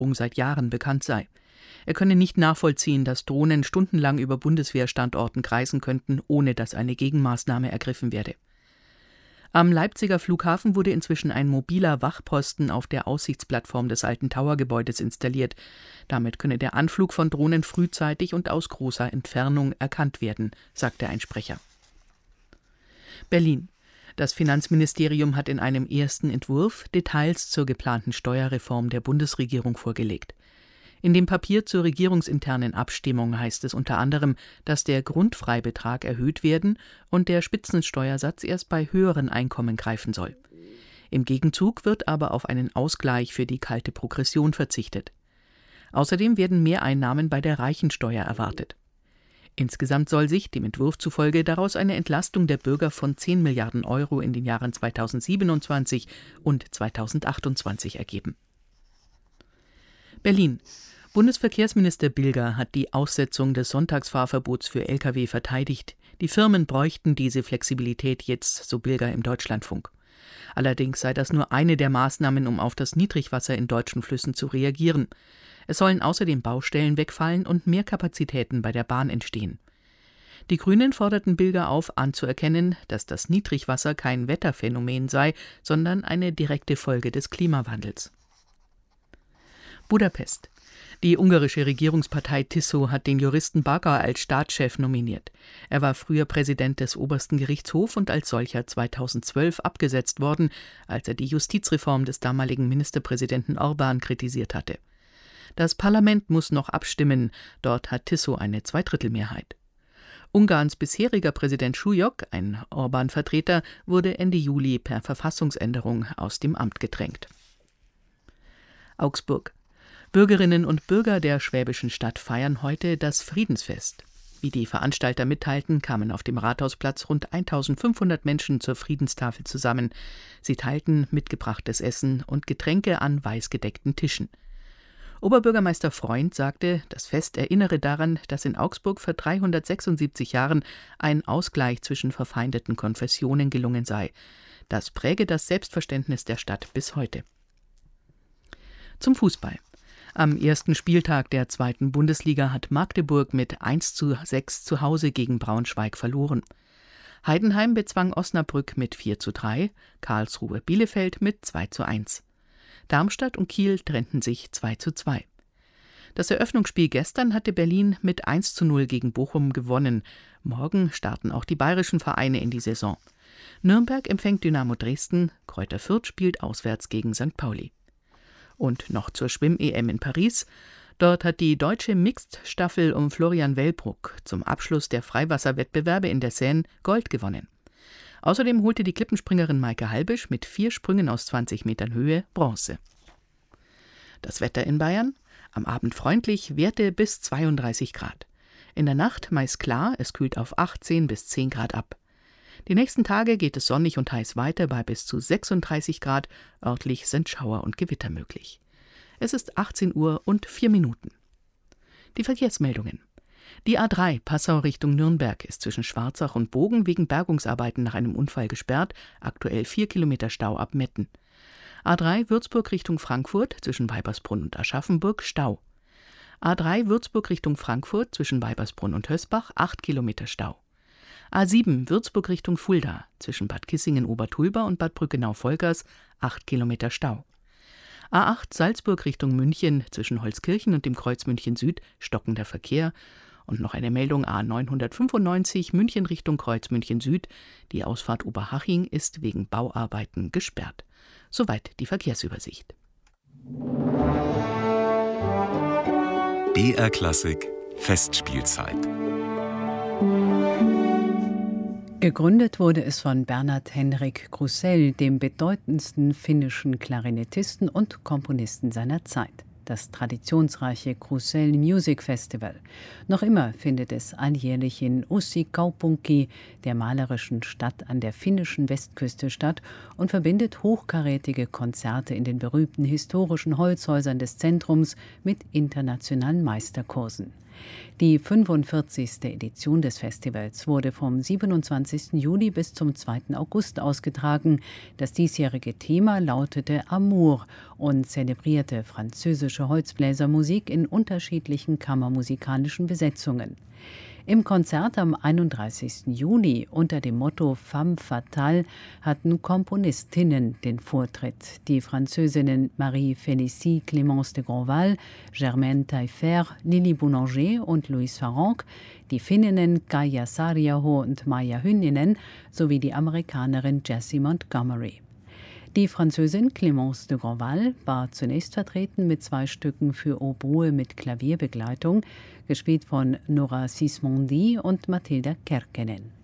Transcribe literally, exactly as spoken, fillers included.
seit Jahren bekannt sei. Er könne nicht nachvollziehen, dass Drohnen stundenlang über Bundeswehrstandorten kreisen könnten, ohne dass eine Gegenmaßnahme ergriffen werde. Am Leipziger Flughafen wurde inzwischen ein mobiler Wachposten auf der Aussichtsplattform des alten Towergebäudes installiert. Damit könne der Anflug von Drohnen frühzeitig und aus großer Entfernung erkannt werden, sagte ein Sprecher. Berlin. Das Finanzministerium hat in einem ersten Entwurf Details zur geplanten Steuerreform der Bundesregierung vorgelegt. In dem Papier zur regierungsinternen Abstimmung heißt es unter anderem, dass der Grundfreibetrag erhöht werden und der Spitzensteuersatz erst bei höheren Einkommen greifen soll. Im Gegenzug wird aber auf einen Ausgleich für die kalte Progression verzichtet. Außerdem werden Mehreinnahmen bei der Reichensteuer erwartet. Insgesamt soll sich, dem Entwurf zufolge, daraus eine Entlastung der Bürger von zehn Milliarden Euro in den Jahren zweitausendsiebenundzwanzig und zweitausendachtundzwanzig ergeben. Berlin. Bundesverkehrsminister Bilger hat die Aussetzung des Sonntagsfahrverbots für L K W verteidigt. Die Firmen bräuchten diese Flexibilität jetzt, so Bilger im Deutschlandfunk. Allerdings sei das nur eine der Maßnahmen, um auf das Niedrigwasser in deutschen Flüssen zu reagieren. Es sollen außerdem Baustellen wegfallen und mehr Kapazitäten bei der Bahn entstehen. Die Grünen forderten Bilger auf, anzuerkennen, dass das Niedrigwasser kein Wetterphänomen sei, sondern eine direkte Folge des Klimawandels. Budapest. Die ungarische Regierungspartei Tiso hat den Juristen Bagar als Staatschef nominiert. Er war früher Präsident des obersten Gerichtshofs und als solcher zweitausendzwölf abgesetzt worden, als er die Justizreform des damaligen Ministerpräsidenten Orbán kritisiert hatte. Das Parlament muss noch abstimmen, dort hat Tiso eine Zweidrittelmehrheit. Ungarns bisheriger Präsident Súlyog, ein Orbán-Vertreter, wurde Ende Juli per Verfassungsänderung aus dem Amt gedrängt. Augsburg. Bürgerinnen und Bürger der schwäbischen Stadt feiern heute das Friedensfest. Wie die Veranstalter mitteilten, kamen auf dem Rathausplatz rund eintausendfünfhundert Menschen zur Friedenstafel zusammen. Sie teilten mitgebrachtes Essen und Getränke an weißgedeckten Tischen. Oberbürgermeister Freund sagte, das Fest erinnere daran, dass in Augsburg vor dreihundertsechsundsiebzig Jahren ein Ausgleich zwischen verfeindeten Konfessionen gelungen sei. Das präge das Selbstverständnis der Stadt bis heute. Zum Fußball. Am ersten Spieltag der zweiten Bundesliga hat Magdeburg mit eins zu sechs zu Hause gegen Braunschweig verloren. Heidenheim bezwang Osnabrück mit vier zu drei, Karlsruhe Bielefeld mit zwei zu eins. Darmstadt und Kiel trennten sich zwei zu zwei. Das Eröffnungsspiel gestern hatte Berlin mit eins zu null gegen Bochum gewonnen. Morgen starten auch die bayerischen Vereine in die Saison. Nürnberg empfängt Dynamo Dresden, Greuther Fürth spielt auswärts gegen Sankt Pauli. Und noch zur Schwimm-E M in Paris. Dort hat die deutsche Mixed-Staffel um Florian Wellbrock zum Abschluss der Freiwasserwettbewerbe in der Seine Gold gewonnen. Außerdem holte die Klippenspringerin Maike Halbisch mit vier Sprüngen aus zwanzig Metern Höhe Bronze. Das Wetter in Bayern? Am Abend freundlich, Werte bis zweiunddreißig Grad. In der Nacht meist klar, es kühlt auf achtzehn bis zehn Grad ab. Die nächsten Tage geht es sonnig und heiß weiter bei bis zu sechsunddreißig Grad. Örtlich sind Schauer und Gewitter möglich. Es ist achtzehn Uhr und vier Minuten. Die Verkehrsmeldungen. Die A drei Passau Richtung Nürnberg ist zwischen Schwarzach und Bogen wegen Bergungsarbeiten nach einem Unfall gesperrt. Aktuell vier Kilometer Stau ab Metten. A drei Würzburg Richtung Frankfurt zwischen Weibersbrunn und Aschaffenburg Stau. A drei Würzburg Richtung Frankfurt zwischen Weibersbrunn und Hösbach acht Kilometer Stau. A sieben Würzburg Richtung Fulda zwischen Bad Kissingen-Obertulba und Bad Brückenau-Volkers acht Kilometer Stau. A acht Salzburg Richtung München zwischen Holzkirchen und dem Kreuz München Süd stockender Verkehr. Und noch eine Meldung A neunhundertfünfundneunzig München Richtung Kreuz München Süd. Die Ausfahrt Oberhaching ist wegen Bauarbeiten gesperrt. Soweit die Verkehrsübersicht. B R Klassik Festspielzeit. Gegründet wurde es von Bernhard Henrik Krusell, dem bedeutendsten finnischen Klarinettisten und Komponisten seiner Zeit. Das traditionsreiche Krusell Music Festival. Noch immer findet es alljährlich in Uussikaupunki, der malerischen Stadt an der finnischen Westküste, statt und verbindet hochkarätige Konzerte in den berühmten historischen Holzhäusern des Zentrums mit internationalen Meisterkursen. Die fünfundvierzigste Edition des Festivals wurde vom siebenundzwanzigsten Juli bis zum zweiten August ausgetragen. Das diesjährige Thema lautete Amour und zelebrierte französische Holzbläsermusik in unterschiedlichen kammermusikalischen Besetzungen. Im Konzert am einunddreißigsten Juli unter dem Motto Femme Fatale hatten Komponistinnen den Vortritt. Die Französinnen Marie-Félicie Clémence de Grandval, Germaine Taillefer, Lili Boulanger und Louise Farrenc, die Finninnen Kaija Saariaho und Maija Hynninen sowie die Amerikanerin Jessie Montgomery. Die Französin Clémence de Grandval war zunächst vertreten mit zwei Stücken für Oboe mit Klavierbegleitung, gespielt von Nora Sismondi und Mathilda Kärkkäinen.